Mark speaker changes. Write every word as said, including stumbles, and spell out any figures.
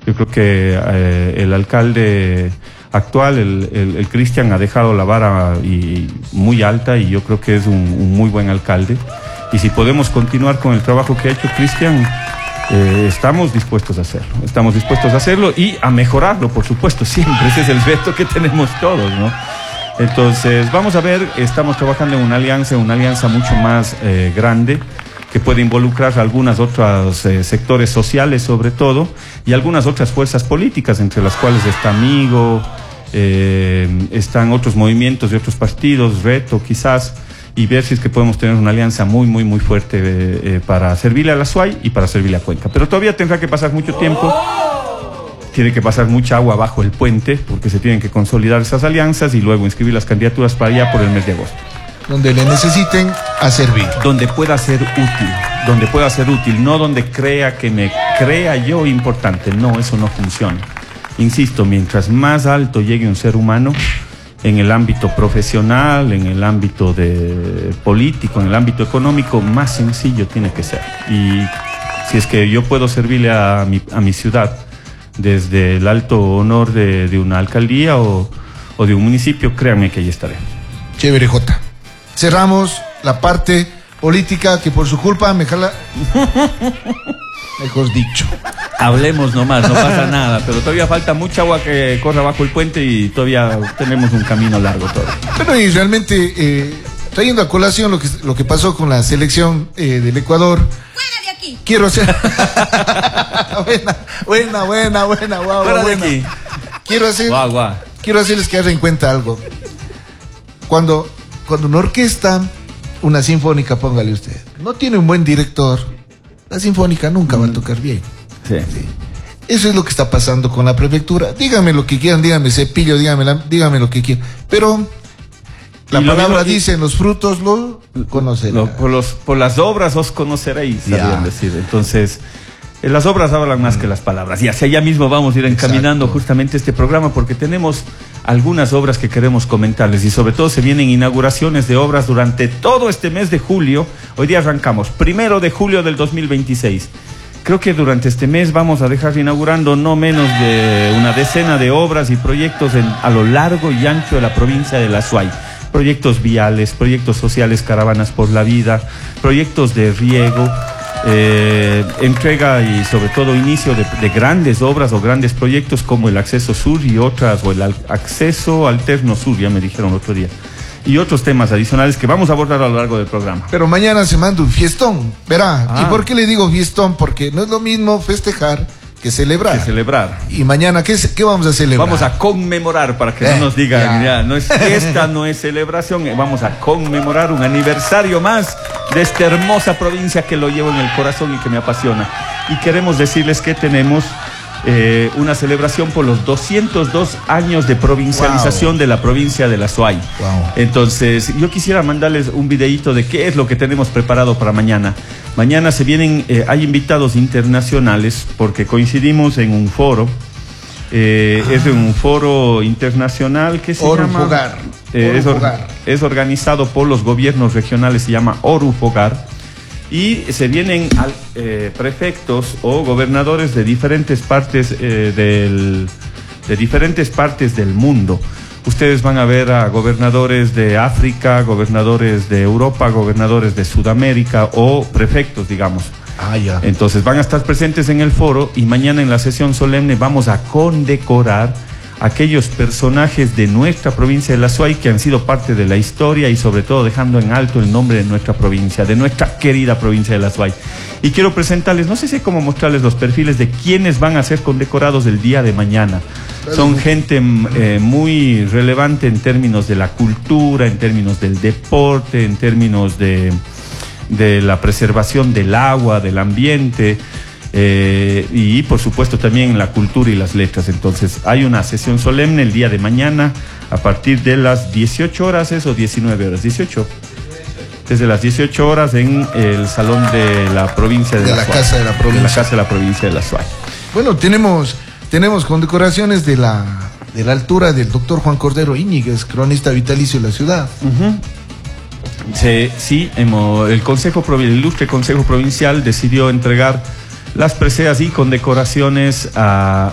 Speaker 1: Yo creo que eh, el alcalde actual, el, el, el Cristian, ha dejado la vara y, muy alta, y yo creo que es un, un muy buen alcalde. Y si podemos continuar con el trabajo que ha hecho Cristian, eh, estamos dispuestos a hacerlo. Estamos dispuestos a hacerlo y a mejorarlo, por supuesto, siempre. Ese es el reto que tenemos todos, ¿no? Entonces, vamos a ver, estamos trabajando en una alianza, una alianza mucho más eh, grande, que puede involucrar algunos otros eh, sectores sociales sobre todo, y algunas otras fuerzas políticas, entre las cuales está Amigo, eh, están otros movimientos de otros partidos, Reto quizás, y ver si es que podemos tener una alianza muy, muy, muy fuerte eh, eh, para servirle a la SUAY y para servirle a Cuenca. Pero todavía tendrá que pasar mucho tiempo, tiene que pasar mucha agua bajo el puente, porque se tienen que consolidar esas alianzas y luego inscribir las candidaturas para allá por el mes de agosto.
Speaker 2: Donde le necesiten a servir.
Speaker 1: Donde pueda ser útil, donde pueda ser útil, no donde crea que me crea yo importante. No, eso no funciona. Insisto, mientras más alto llegue un ser humano, en el ámbito profesional, en el ámbito de político, en el ámbito económico, más sencillo tiene que ser. Y si es que yo puedo servirle a mi, a mi ciudad desde el alto honor de, de una alcaldía o, o de un municipio, créanme que ahí estaré.
Speaker 2: Chévere, Jota. Cerramos la parte política que por su culpa me jala. Mejor dicho.
Speaker 1: Hablemos nomás, no pasa nada, pero todavía falta mucha agua que corra bajo el puente y todavía tenemos un camino largo todavía.
Speaker 2: Bueno, y realmente, eh, trayendo a colación lo que, lo que pasó con la selección eh, del Ecuador.
Speaker 3: ¡Fuera de aquí!
Speaker 2: Quiero hacer. buena, buena, buena, buena, guau,
Speaker 1: ¡Fuera
Speaker 2: buena.
Speaker 1: de aquí!
Speaker 2: Quiero hacer.
Speaker 1: Guau, guau.
Speaker 2: Quiero hacerles que hagan en cuenta algo. Cuando. Cuando una orquesta, una sinfónica, póngale usted, no tiene un buen director, la sinfónica nunca va a tocar bien.
Speaker 1: Sí.
Speaker 2: Sí. Eso es lo que está pasando con la prefectura. Díganme lo que quieran, díganme Cepillo, díganme, la, díganme lo que quieran. Pero la
Speaker 1: y
Speaker 2: palabra
Speaker 1: lo,
Speaker 2: dice, en los frutos lo conocerán.
Speaker 1: Lo, por, los, por las obras os conoceréis, sabían decir. Entonces, eh, las obras hablan más mm. que las palabras. Y hacia allá mismo vamos a ir encaminando Exacto. justamente este programa, porque tenemos algunas obras que queremos comentarles, y sobre todo se vienen inauguraciones de obras durante todo este mes de julio. Hoy día arrancamos, primero de julio del dos mil veintiséis. Creo que durante este mes vamos a dejar inaugurando no menos de una decena de obras y proyectos en, a lo largo y ancho de la provincia de la SUAY. Proyectos viales, proyectos sociales, caravanas por la vida, proyectos de riego, Eh, entrega y sobre todo inicio de, de grandes obras o grandes proyectos como el Acceso Sur y otras, o el al, Acceso Alterno Sur, ya me dijeron el otro día, y otros temas adicionales que vamos a abordar a lo largo del programa.
Speaker 2: Pero mañana se manda un fiestón, verá.
Speaker 1: Ah.
Speaker 2: ¿Y por qué le digo fiestón? Porque no es lo mismo festejar que celebrar.
Speaker 1: Que celebrar.
Speaker 2: Y mañana, ¿qué, qué vamos a celebrar?
Speaker 1: Vamos a conmemorar, para que eh, no nos digan, ya. ya, no es fiesta, no es celebración, vamos a conmemorar un aniversario más de esta hermosa provincia que lo llevo en el corazón y que me apasiona. Y queremos decirles que tenemos eh, una celebración por los doscientos dos años de provincialización wow. de la provincia de la SUAY. Wow. Entonces, yo quisiera mandarles un videíto de qué es lo que tenemos preparado para mañana. Mañana se vienen, eh, hay invitados internacionales, porque coincidimos en un foro. Eh, ah. Es un foro internacional que se
Speaker 2: Oru
Speaker 1: llama...
Speaker 2: Fogar.
Speaker 1: Eh, es, or,
Speaker 2: Fogar.
Speaker 1: es organizado por los gobiernos regionales, se llama Oru Fogar. Y se vienen al, eh, prefectos o gobernadores de diferentes partes eh, del, de diferentes partes del mundo. Ustedes van a ver a gobernadores de África, gobernadores de Europa, gobernadores de Sudamérica o prefectos, digamos.
Speaker 2: Ah, ya.
Speaker 1: Entonces van a estar presentes en el foro, y mañana en la sesión solemne vamos a condecorar aquellos personajes de nuestra provincia de la SUAY que han sido parte de la historia, y sobre todo dejando en alto el nombre de nuestra provincia, de nuestra querida provincia de la SUAY. Y quiero presentarles, no sé si cómo mostrarles los perfiles de quienes van a ser condecorados el día de mañana. Son gente eh, muy relevante en términos de la cultura, en términos del deporte, en términos de, de la preservación del agua, del ambiente. Eh, y por supuesto también la cultura y las letras. Entonces hay una sesión solemne el día de mañana a partir de las dieciocho horas, ¿es o diecinueve horas? dieciocho. Desde las dieciocho horas en el salón de la provincia de,
Speaker 2: de
Speaker 1: la,
Speaker 2: la
Speaker 1: SUAY,
Speaker 2: casa de la provincia.
Speaker 1: De la casa de la provincia de la SUAY.
Speaker 2: Bueno, tenemos tenemos condecoraciones de la de la altura del doctor Juan Cordero Íñiguez, cronista vitalicio de la ciudad.
Speaker 1: Uh-huh. Sí, sí, hemos, el Consejo el ilustre Consejo Provincial decidió entregar las preseas y condecoraciones a